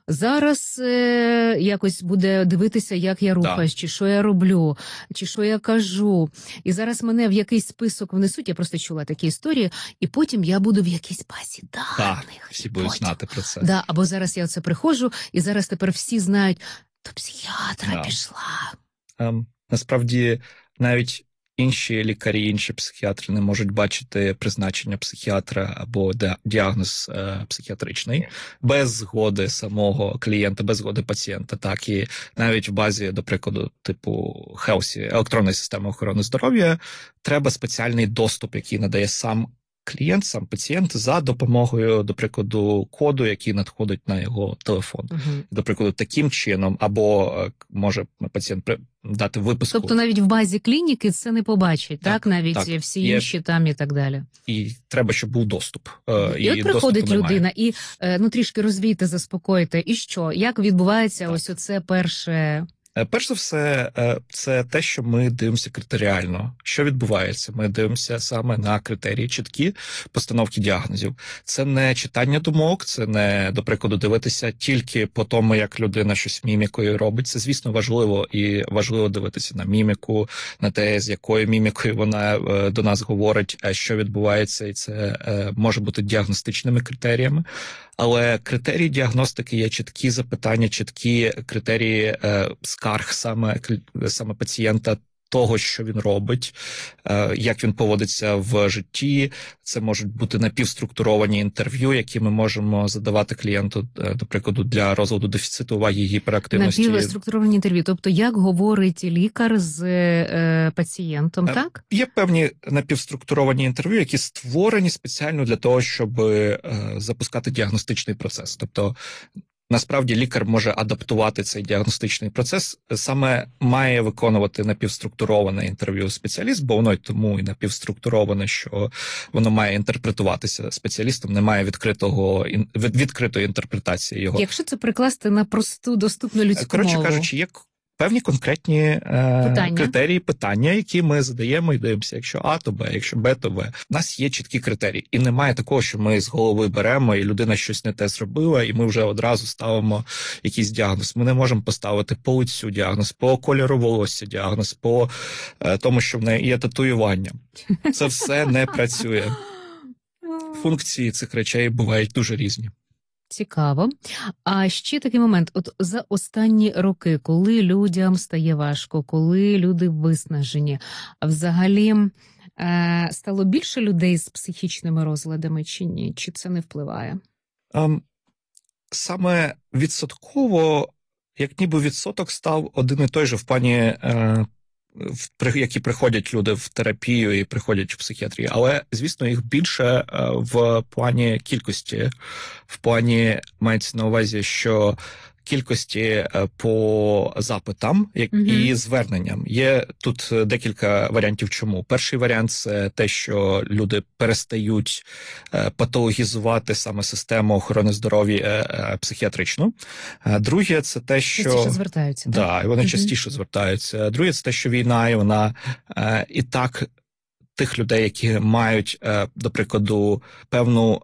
зараз е, якось буде дивитися, як я рухаюсь, чи що я роблю, чи що я кажу. І зараз мене в якийсь список внесуть, я просто чула такі історії, і потім я буду в якійсь базі даних. Так, всі будуть потім... знати про це. Да, або зараз я оце приходжу, і зараз тепер всі знають, до психіатра Да. пішла. Ем, насправді, навіть інші лікарі, інші психіатри не можуть бачити призначення психіатра або діагноз е, психіатричний без згоди самого клієнта, без згоди пацієнта. Так, і навіть в базі, до прикладу, типу Хелсі, електронної системи охорони здоров'я, треба спеціальний доступ, який надає сам клієнт, сам пацієнт, за допомогою, до прикладу, коду, який надходить на його телефон. Угу. До прикладу, таким чином, або може пацієнт дати виписку. Тобто навіть в базі клініки це не побачить, так? Так, навіть так. всі Є... інші там і так далі. І треба, щоб був доступ. І, і от приходить людина, і ну трішки розвійте, заспокойте. І що? Як відбувається так. ось оце перше... Перш за все, це те, що ми дивимося критеріально. Що відбувається? Ми дивимося саме на критерії чіткі постановки діагнозів. Це не читання думок, це не, до прикладу, дивитися тільки по тому, як людина щось мімікою робить. Це, звісно, важливо, і важливо дивитися на міміку, на те, з якою мімікою вона до нас говорить, що відбувається, і це може бути діагностичними критеріями. Але критерії діагностики є чіткі запитання, чіткі критерії е, скарг саме, саме пацієнта, того, що він робить, е, як він поводиться в житті. Це можуть бути напівструктуровані інтерв'ю, які ми можемо задавати клієнту, е, до прикладу, для розладу дефіциту уваги і гіперактивності. Напівструктуровані інтерв'ю, тобто як говорить лікар з е, пацієнтом, е, так? Є певні напівструктуровані інтерв'ю, які створені спеціально для того, щоб е, запускати діагностичний процес. Тобто, насправді лікар може адаптувати цей діагностичний процес, саме має виконувати напівструктуроване інтерв'ю спеціаліст, бо воно й тому і напівструктуроване, що воно має інтерпретуватися спеціалістом, немає відкритого відкритої інтерпретації його. Якщо це прикласти на просту, доступну людську Коротше мову. Коротше кажучи, є певні конкретні е, питання. критерії, питання, які ми задаємо і дивимося. Якщо А, то Б, якщо Б, то В. У нас є чіткі критерії. І немає такого, що ми з голови беремо, і людина щось не те зробила, і ми вже одразу ставимо якийсь діагноз. Ми не можемо поставити по лицю діагноз, по кольору волосся діагноз, по е, тому, що в неї є татуювання. Це все не працює. Функції цих речей бувають дуже різні. Цікаво. А ще такий момент. От за останні роки, коли людям стає важко, коли люди виснажені, взагалі е- стало більше людей з психічними розладами чи ні? Чи це не впливає? Um, саме відсотково, як ніби відсоток став один і той же в плані, е- в, які приходять люди в терапію і приходять в психіатрію. Але, звісно, їх більше е- в плані кількості, в плані мається на увазі, що кількості по запитам як mm-hmm. і зверненням. Є тут декілька варіантів чому. Перший варіант – це те, що люди перестають патологізувати саме систему охорони здоров'я психіатричну. Друге – це те, що... Частіше звертаються. Да, так? і вони mm-hmm. частіше звертаються. Друге – це те, що війна, і вона і так тих людей, які мають, до прикладу, певну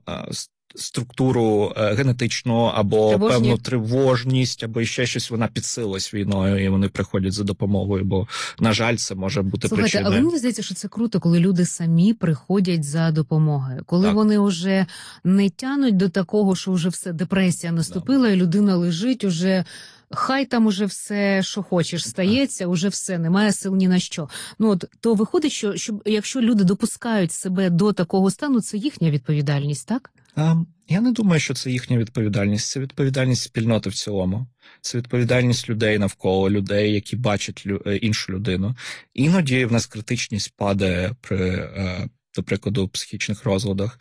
структуру е, генетичну, або Тривожні. певну тривожність, або ще щось, вона підсилилась війною, і вони приходять за допомогою, бо, на жаль, це може бути Слухайте, причиною. Але мені здається, що це круто, коли люди самі приходять за допомогою. Коли так. вони вже не тянуть до такого, що вже все, депресія наступила, так. і людина лежить уже... Хай там уже все, що хочеш, стається, уже все, немає сил ні на що. Ну от, то виходить, що, що якщо люди допускають себе до такого стану, це їхня відповідальність, так? А, я не думаю, що це їхня відповідальність. Це відповідальність спільноти в цілому. Це відповідальність людей навколо, людей, які бачать лю... іншу людину. Іноді в нас критичність падає при, до прикладу, психічних розладах.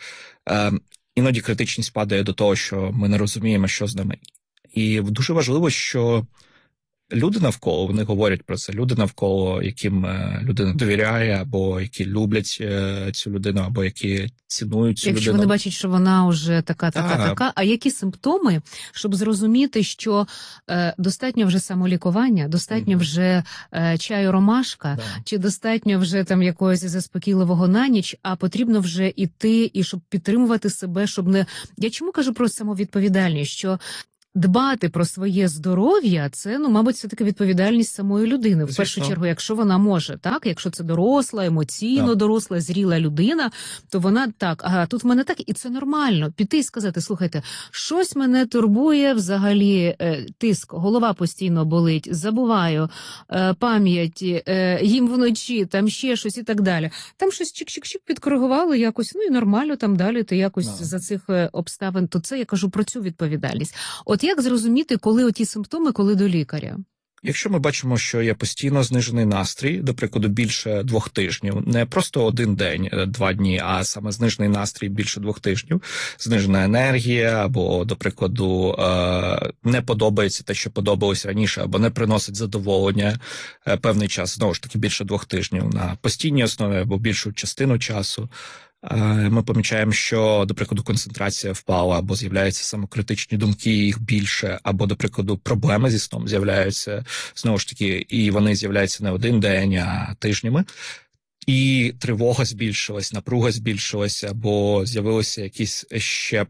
Іноді критичність падає до того, що ми не розуміємо, що з ними. І дуже важливо, що люди навколо, вони говорять про це, люди навколо, яким людина довіряє, або які люблять цю людину, або які цінують цю Якщо людину. Якщо вони бачать, що вона вже така, така, так. така, а які симптоми, щоб зрозуміти, що е, достатньо вже самолікування, достатньо mm-hmm. вже е, чаю ромашка, да. чи достатньо вже там якогось заспокійливого на ніч, а потрібно вже іти, і щоб підтримувати себе, щоб не... Я чому кажу про самовідповідальність, що дбати про своє здоров'я, це, ну, мабуть, все-таки відповідальність самої людини. В Звісно. першу чергу, якщо вона може, так? Якщо це доросла, емоційно Так. доросла, зріла людина, то вона так, ага, тут в мене так, і це нормально. Піти і сказати, слухайте, щось мене турбує взагалі, е, тиск, голова постійно болить, забуваю, е, пам'ять, е, їм вночі, там ще щось і так далі. Там щось чик-чик-чик підкоригували якось, ну і нормально там далі, ти якось Да. за цих е, обставин, то це я кажу про цю відповідальність. От як зрозуміти, коли оті симптоми, коли до лікаря? Якщо ми бачимо, що є постійно знижений настрій, до прикладу, більше двох тижнів, не просто один день, два дні, а саме знижений настрій більше двох тижнів, знижена енергія, або, до прикладу, не подобається те, що подобалось раніше, або не приносить задоволення певний час, знову ж таки, більше двох тижнів на постійній основі або більшу частину часу. Ми помічаємо, що, до прикладу, концентрація впала, або з'являються самокритичні думки, їх більше, або, до прикладу, проблеми зі сном з'являються, знову ж таки, і вони з'являються не один день, а тижнями. І тривога збільшилась, напруга збільшилася, або з'явилися якісь ще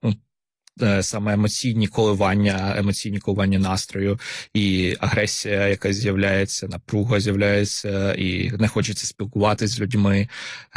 саме емоційні коливання, емоційні коливання настрою, і агресія, яка з'являється, напруга з'являється, і не хочеться спілкуватися з людьми,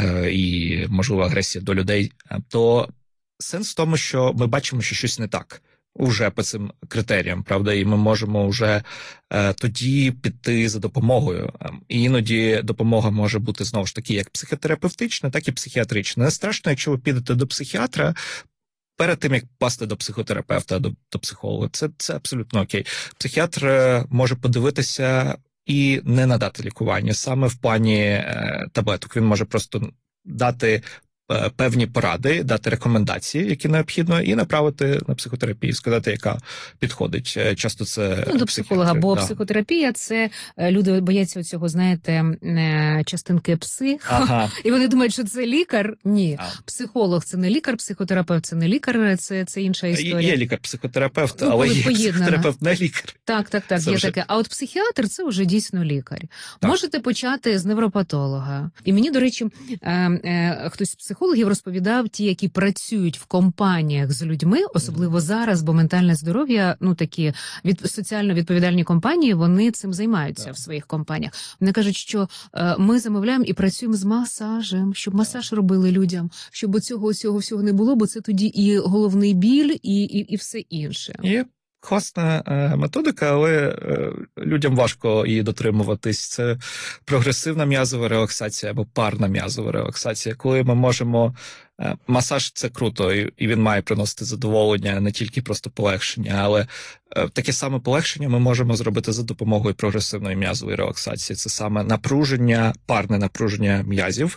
і, можливо, агресія до людей, то сенс в тому, що ми бачимо, що щось не так уже по цим критеріям, правда, і ми можемо вже е, тоді піти за допомогою. І іноді допомога може бути, знову ж таки, як психотерапевтична, так і психіатрична. Не страшно, якщо ви підете до психіатра, перед тим, як пасти до психотерапевта, до, до психолога. Це, це абсолютно окей. Психіатр може подивитися і не надати лікування. Саме в плані е, таблеток. Він може просто дати е, певні поради, дати рекомендації, які необхідно, і направити на психотерапію, сказати, яка підходить. Часто це ну, до психолога, бо да. психотерапія – це люди бояться цього, знаєте, частинки псих, ага. і вони думають, що це лікар. Ні, а. психолог – це не лікар, психотерапевт – це не лікар, це, це інша історія. Є лікар-психотерапевт, ну, але є поєднана. психотерапевт не лікар. Так, так, так, це є вже... таке. А от психіатр – це вже дійсно лікар. Так. Можете почати з невропатолога. І мені, до речі, е, е, хтось з психологів розповідав, ті, які працюють в компаніях з людьми, особливо зараз, бо ментальне здоров'я, ну такі від соціально відповідальні компанії, вони цим займаються так. в своїх компаніях. Вони кажуть, що е, ми замовляємо і працюємо з масажем, щоб масаж робили людям, щоб цього усього всього не було, бо це тоді і головний біль, і, і, і все інше. Є класна е, методика, але е, людям важко її дотримуватись. Це прогресивна м'язова релаксація або парна м'язова релаксація, коли ми можемо... Е, масаж – це круто, і, і він має приносити задоволення, не тільки просто полегшення, але е, таке саме полегшення ми можемо зробити за допомогою прогресивної м'язової релаксації. Це саме напруження, парне напруження м'язів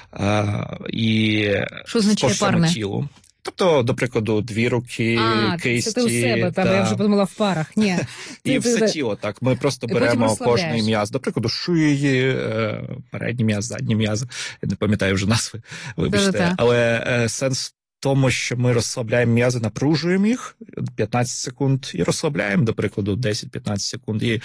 е, і що означає парне? Тілу. Тобто, до прикладу, дві руки, а, кисті. Це ти у себе, та... там, я вже подумала в парах. Ні. І все тіло, так. Ми просто беремо кожний м'яз, до прикладу, шиї, передній м'яз, задній м'яз. Я не пам'ятаю вже назви, вибачте. Та-та-та. Але е, сенс в тому, що ми розслабляємо м'язи, напружуємо їх п'ятнадцять секунд і розслабляємо, до прикладу, десять-п'ятнадцять секунд. І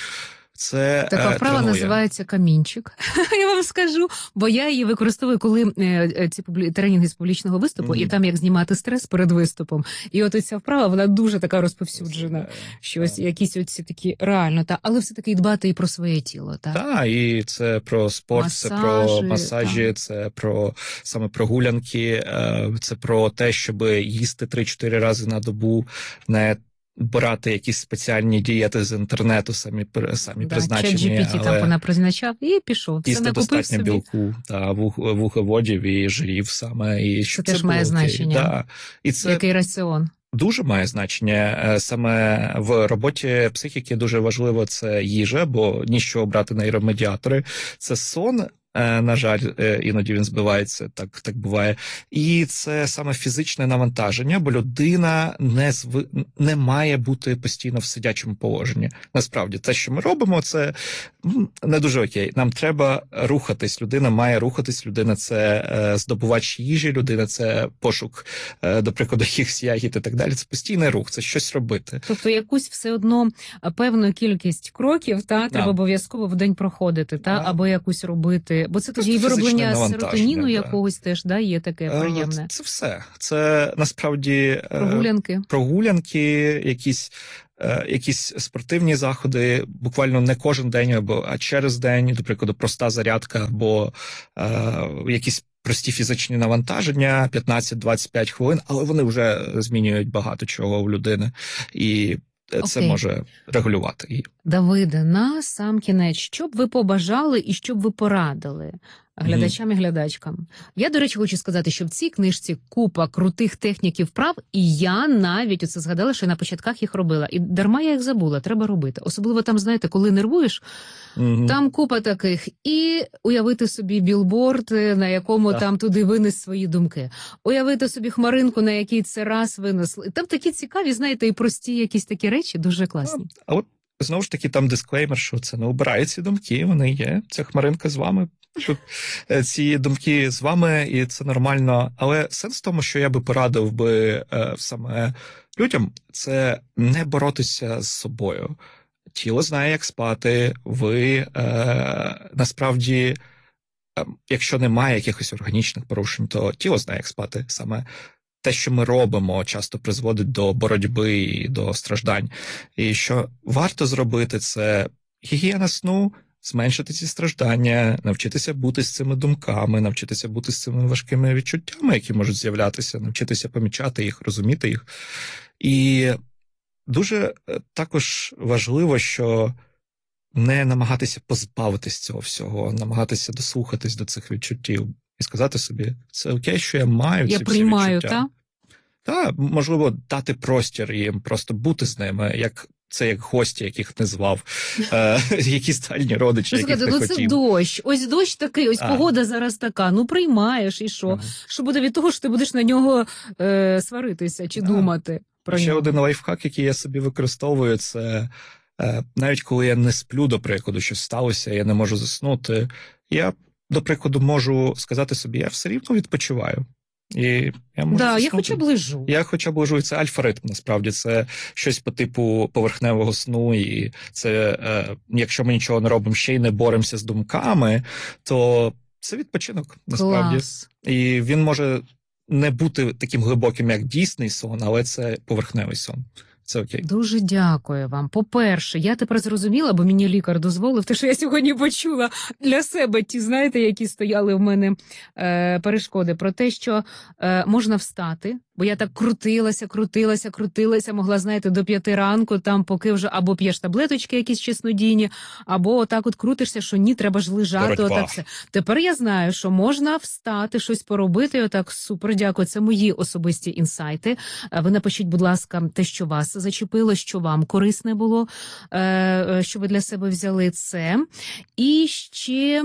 це така вправа тренує. Називається камінчик. Я вам скажу, бо я її використовую, коли е, ці публі... тренінги з публічного виступу, mm-hmm. і там як знімати стрес перед виступом. І от ця вправа, вона дуже така розповсюджена. Yeah. Щось, yeah. якісь оці такі реально, та, але все-таки дбати і про своє тіло. Так, та, і це про спорт, масажі, це про масажі, та. Це про саме прогулянки, це про те, щоб їсти три-чотири рази на добу, не брати якісь спеціальні дієти з інтернету, самі, самі да, призначені. Чат джі пі ті але... там понапризначав і пішов. Все їсти достатньо білку, та, вуглеводів і жирів саме. І це теж має окей. значення. Да. І це... Який раціон? Дуже має значення. Саме в роботі психіки дуже важливо це їжа, бо ніщо брати нейромедіатори. Це сон, на жаль, іноді він збивається, так, так буває. І це саме фізичне навантаження, бо людина не, зв... не має бути постійно в сидячому положенні. Насправді, те, що ми робимо, це не дуже окей. Нам треба рухатись. Людина має рухатись. Людина – це здобувач їжі, людина – це пошук, до прикладу, якихось ягід і так далі. Це постійний рух, це щось робити. Тобто якусь все одно певну кількість кроків та, треба да. обов'язково в день проходити, та, да. або якусь робити Бо це Просто тоді і вироблення фізичне навантаження, серотоніну да. якогось теж, да, є таке Е, приємне. Це все. Це насправді е, Прогулянки. прогулянки, якісь, е, якісь спортивні заходи, буквально не кожен день, або а через день, до прикладу, проста зарядка, або е, якісь прості фізичні навантаження, п'ятнадцять-двадцять п'ять хвилин, але вони вже змінюють багато чого у людини, і це Окей. може регулювати її. Давиде, на сам кінець, що б ви побажали і що б ви порадили глядачам і глядачкам? Я, до речі, хочу сказати, що в цій книжці купа крутих технік і вправ, і я навіть оце згадала, що я на початках їх робила. І дарма я їх забула, треба робити. Особливо там, знаєте, коли нервуєш, Угу. там купа таких. І уявити собі білборд, на якому Так. там туди винес свої думки. Уявити собі хмаринку, на якій це раз винесли. Там такі цікаві, знаєте, і прості якісь такі речі, дуже класні. А от знову ж таки там дисклеймер, що це не обирає ці думки, вони є. Ця хмаринка з вами. Тут е, ці думки з вами, і це нормально. Але сенс в тому, що я би порадив би е, саме людям, це не боротися з собою. Тіло знає, як спати. Ви е, насправді, е, якщо немає якихось органічних порушень, то тіло знає, як спати. Саме те, що ми робимо, часто призводить до боротьби і до страждань. І що варто зробити, це гігієна сну, зменшити ці страждання, навчитися бути з цими думками, навчитися бути з цими важкими відчуттями, які можуть з'являтися, навчитися помічати їх, розуміти їх. І дуже також важливо, що не намагатися позбавитись цього всього, намагатися дослухатись до цих відчуттів і сказати собі, це окей, що я маю Я ці приймаю, всі відчуття. та? Так, можливо, дати простір їм, просто бути з ними, як це як гості, яких не звав, е, якісь дальні родичі, Ну, яких слухайте, не ну це хотів. дощ, ось дощ такий, ось А. погода зараз така, ну приймаєш, і що? Ага. Що буде від того, що ти будеш на нього е, сваритися чи Да. думати про Ще нього? один лайфхак, який я собі використовую, це е, навіть коли я не сплю, до прикладу, щось сталося, я не можу заснути, я, до прикладу, можу сказати собі, я все рівно відпочиваю. І я можу Да, я заснути. хоча б лежу. Я хоча б лежу, і це альфа-ритм, насправді, це щось по типу поверхневого сну, і це, е, якщо ми нічого не робимо, ще й не боремося з думками, то це відпочинок, насправді. Клас. І він може не бути таким глибоким, як дійсний сон, але це поверхневий сон. Це окей. Дуже дякую вам. По-перше, я тепер зрозуміла, бо мені лікар дозволив, те, що я сьогодні почула для себе ті, знаєте, які стояли в мене е, перешкоди, про те, що е, можна встати, бо я так крутилася, крутилася, крутилася, могла, знаєте, до п'яти ранку, там, поки вже або п'єш таблеточки якісь чеснодійні, або отак от крутишся, що ні, треба ж лежати, Боротьба. отак все. Тепер я знаю, що можна встати, щось поробити, отак, супер, дякую, це мої особисті інсайти. Е, Ви напишіть, будь ласка, те, що вас зачепило, що вам корисне було, е, що ви для себе взяли це. І ще...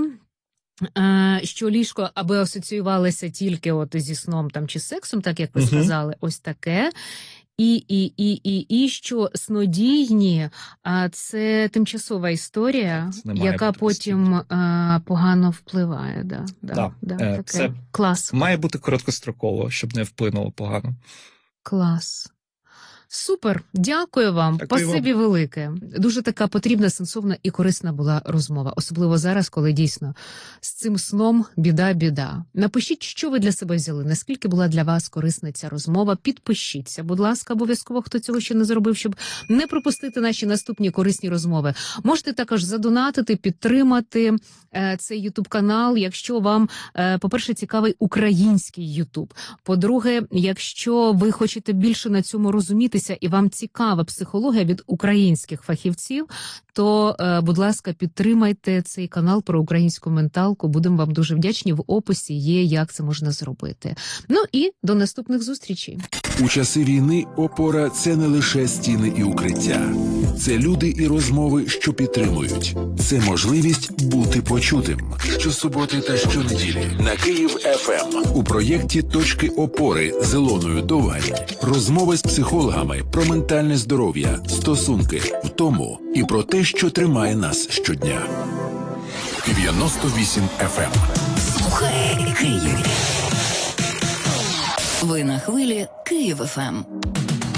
Е, що ліжко, аби асоціювалося тільки от зі сном там, чи сексом, так як ви Мгм. сказали, ось таке. І, і, і, і, і що снодійні, а це тимчасова історія, Це не має яка бути потім а, погано впливає. Да, да, Да. да, Е, таке. це- Клас, Має бути короткостроково, щоб не вплинуло погано. клас. Супер, дякую вам, Дякую спасибі велике. Дуже така потрібна, сенсовна і корисна була розмова, особливо зараз, коли дійсно з цим сном біда-біда. Напишіть, що ви для себе взяли, наскільки була для вас корисна ця розмова. Підпишіться, будь ласка, обов'язково, хто цього ще не зробив, щоб не пропустити наші наступні корисні розмови. Можете також задонатити, підтримати е, цей ютуб-канал, якщо вам, е, по-перше, цікавий український ютуб. По-друге, якщо ви хочете більше на цьому розумітися і вам цікава психологія від українських фахівців, то, е, будь ласка, підтримайте цей канал про українську менталку. Будемо вам дуже вдячні. В описі є, як це можна зробити. Ну і до наступних зустрічей. У часи війни опора – це не лише стіни і укриття. Це люди і розмови, що підтримують. Це можливість бути почутим. Щосуботи та щонеділі на Київ еф ем у проєкті «Точки опори» з Ілоною Довгань. Розмови з психологами про ментальне здоров'я, стосунки, втому і про те, що тримає нас щодня. дев'яносто вісім еф ем. Слухай Київ. Ви на хвилі Київ еф ем.